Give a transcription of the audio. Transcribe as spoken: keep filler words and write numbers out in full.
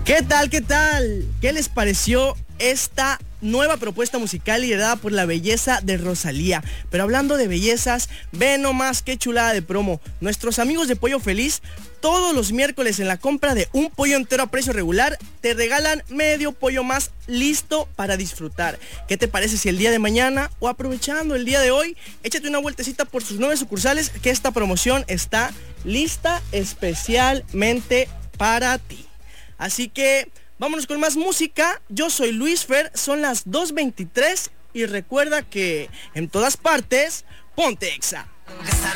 ¿Qué tal? ¿Qué tal? ¿Qué les pareció esta nueva propuesta musical liderada por la belleza de Rosalía? Pero hablando de bellezas, ve nomás qué chulada de promo. Nuestros amigos de Pollo Feliz, todos los miércoles en la compra de un pollo entero a precio regular, te regalan medio pollo más listo para disfrutar. ¿Qué te parece si el día de mañana o aprovechando el día de hoy, échate una vueltecita por sus nueve sucursales, que esta promoción está lista especialmente para ti? Así que vámonos con más música. Yo soy Luis Fer, son las dos veintitrés y recuerda que en todas partes, ponte Exa.